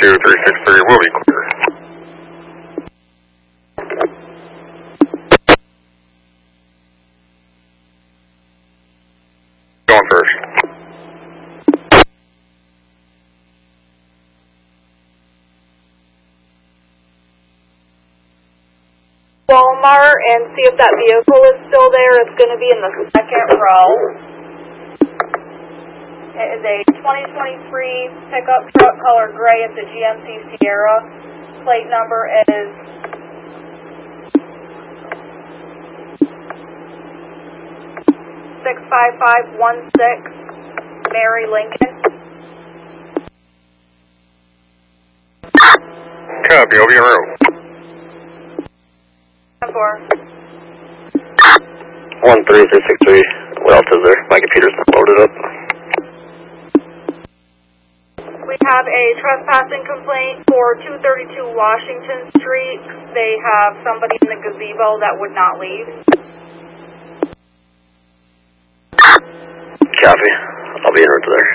2363 will be clear. Going first. Walmart and see if that vehicle is still there. It's going to be in the second row. It is a 2023 pickup truck, color gray. It's a GMC Sierra. Plate number is 65516, Mary Lincoln. Copy, I'll be en route. 13363, what else is there? My computer's not loaded up. We have a trespassing complaint for 232 Washington Street. They have somebody in the gazebo that would not leave. Copy, I'll be en route there.